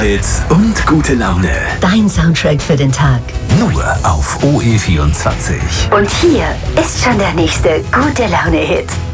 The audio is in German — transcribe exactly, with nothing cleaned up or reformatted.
Hits und gute Laune. Dein Soundtrack für den Tag. Nur auf O E vierundzwanzig. Und hier ist schon der nächste gute Laune-Hit.